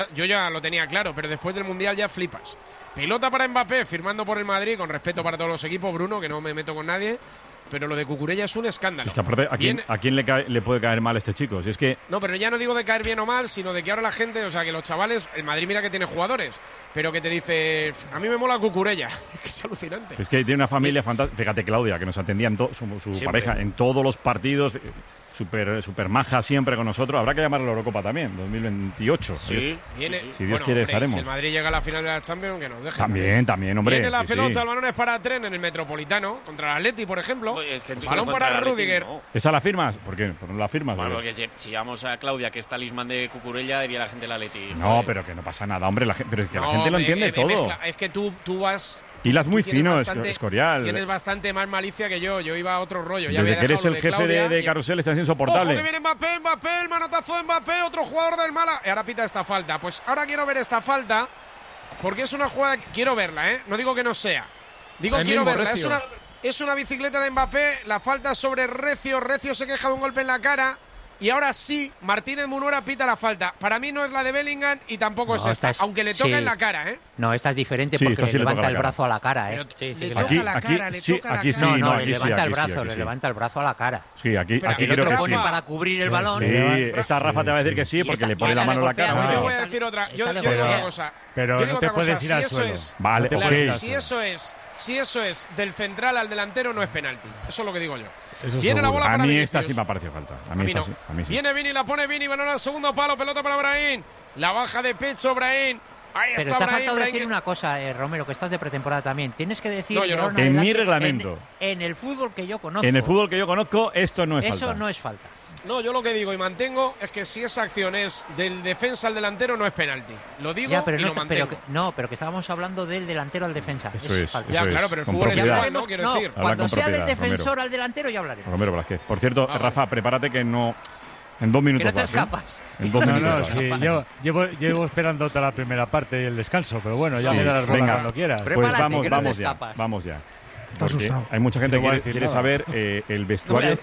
yo ya lo tenía claro, pero después del Mundial ya flipas. Pelota para Mbappé, firmando por el Madrid, con respeto para todos los equipos, Bruno, que no me meto con nadie. Pero lo de Cucurella es un escándalo. Es que aparte, ¿a quién le puede caer mal este chico? Si es que... No, pero ya no digo de caer bien o mal, sino de que ahora la gente, o sea, que los chavales, el Madrid mira que tiene jugadores, pero que te dice, a mí me mola Cucurella. Es alucinante. Es que tiene una familia fantástica. Fíjate, Claudia, que nos atendía su pareja en todos los partidos. Súper maja siempre con nosotros. Habrá que llamar a la Eurocopa también, 2028. Sí, viene. Si Dios quiere, estaremos. Si el Madrid llega a la final de la Champions, que nos deje. También, hombre. Viene la pelota, el balón es para Tren en el Metropolitano, contra el Atleti, por ejemplo. Es que balón para Rüdiger. No. ¿Esa la firmas? ¿Por qué? ¿Por no la firmas? Bueno, porque si vamos a Claudia, que es talismán de Cucurella, diría la gente del Atleti. No, pero que no pasa nada, hombre. Pero es que la gente lo entiende todo. Es que tú vas... Hilas muy fino, Escorial. Tienes bastante más malicia que yo. Yo iba a otro rollo. Desde que eres el jefe de Carrusel estás insoportable. ¡Ojo que viene Mbappé! El manotazo de Mbappé, otro jugador del Málaga. Y ahora pita esta falta. Pues ahora quiero ver esta falta, porque es una jugada... Quiero verla, ¿eh? No digo que no sea. Digo quiero verla. Es una bicicleta de Mbappé. La falta sobre Recio. Recio se queja de un golpe en la cara. Y ahora sí, Martínez Munuera pita la falta. Para mí no es la de Bellingham y tampoco es esta, aunque le toca en la cara, ¿eh? No, esta es diferente porque le levanta el brazo a la cara, ¿eh? Le toca la cara, le toca la cara. No, le levanta el brazo, le levanta el brazo a la cara. Sí, aquí creo que sí. Para cubrir el balón. Sí, esta Rafa te va a decir que sí, porque le pone la mano a la cara. Yo voy a decir otra. Yo digo una cosa. Pero no te puedes ir al suelo. Vale, ok. Si eso es del central al delantero, no es penalti. Eso es lo que digo yo. Viene la bola para Vinicius. A mí esta sí me ha parecido falta. A mí sí. Viene Vini, la pone Vini, balón al segundo palo, pelota para Brahim. La baja de pecho Brahim. Ahí pero está te ha faltado Brahim. decir una cosa, Romero, que estás de pretemporada también. Tienes que decir en mi reglamento. En el fútbol que yo conozco. En el fútbol que yo conozco, esto no es falta. Eso no es falta. No, yo lo que digo y mantengo es que si esa acción es del defensa al delantero, no es penalti. Lo digo y lo mantengo. Pero que estábamos hablando del delantero al defensa. Eso es falta. Ya, claro, pero el fútbol es igual, ¿no? Quiero decir. Cuando sea del defensor al delantero ya hablaremos. Romero Velázquez. Por cierto, Rafa, prepárate que no... En 2 minutos que no te escapas. En 2 minutos sí, llevo esperando toda la primera parte y el descanso, pero bueno, ya me darás bola cuando quieras. Pues vamos ya. Hay mucha gente que quiere saber el vestuario,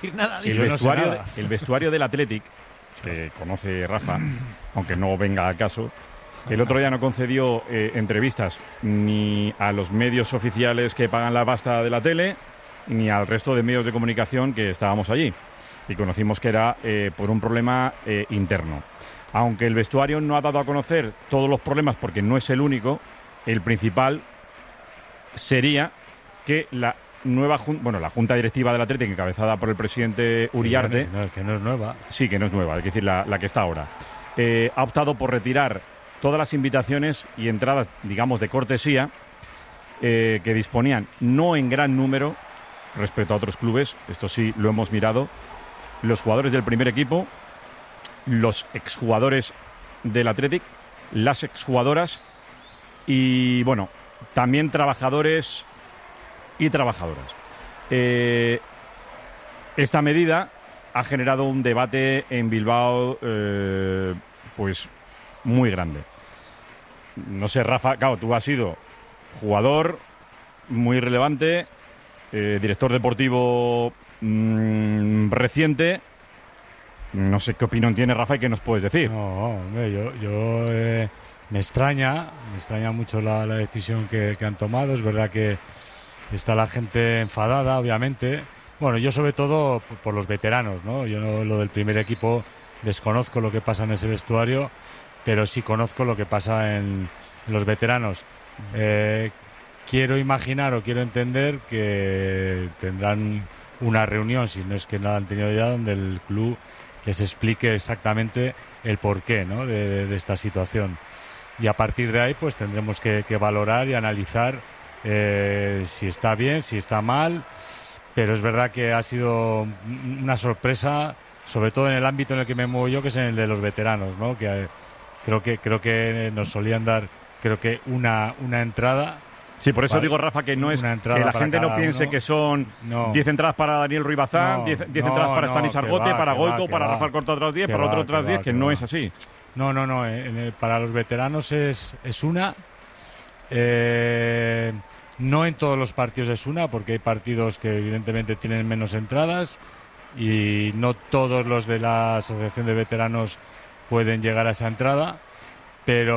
el vestuario del Athletic, que conoce Rafa, aunque no venga al caso. El otro día no concedió entrevistas ni a los medios oficiales que pagan la pasta de la tele, ni al resto de medios de comunicación que estábamos allí. Y conocimos que era por un problema interno. Aunque el vestuario no ha dado a conocer todos los problemas, porque no es el único, el principal sería que la la junta directiva del Atlético, encabezada por el presidente Uriarte... Que no es nueva. Sí, que no es nueva, es decir, la que está ahora. Ha optado por retirar todas las invitaciones y entradas, digamos, de cortesía, que disponían no en gran número respecto a otros clubes, esto sí lo hemos mirado, los jugadores del primer equipo, los exjugadores del Athletic, las exjugadoras y, bueno, también trabajadores y trabajadoras. Esta medida ha generado un debate en Bilbao, pues, muy grande. No sé, Rafa, claro, tú has sido jugador muy relevante, director deportivo reciente. No sé qué opinión tiene Rafa y qué nos puedes decir. No, hombre, yo me extraña mucho la decisión que han tomado. Es verdad que está la gente enfadada, obviamente. Bueno, yo sobre todo por los veteranos, ¿no? Yo lo del primer equipo desconozco lo que pasa en ese vestuario, pero sí conozco lo que pasa en los veteranos. Quiero imaginar o quiero entender que tendrán una reunión, si no es que no la han tenido ya, donde el club les explique exactamente el porqué, ¿no? de esta situación. Y a partir de ahí pues tendremos que valorar y analizar si está bien, si está mal, pero es verdad que ha sido una sorpresa, sobre todo en el ámbito en el que me muevo yo, que es en el de los veteranos, ¿no? Que creo que nos solían dar una entrada. Sí, por eso digo, Rafa, que no es que la gente no piense que son 10 entradas para Daniel Ruiz Bazán, 10 entradas para Stanis Argote, para Goico, para Rafael Corto otras 10, para otro otras 10, que no es así. No, para los veteranos es una. No en todos los partidos es una, porque hay partidos que evidentemente tienen menos entradas y no todos los de la Asociación de Veteranos pueden llegar a esa entrada, pero